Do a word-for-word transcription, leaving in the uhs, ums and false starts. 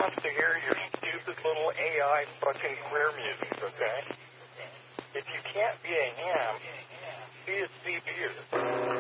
wants to hear your stupid little A I fucking queer music, okay? If you can't be a ham, be a C Beer.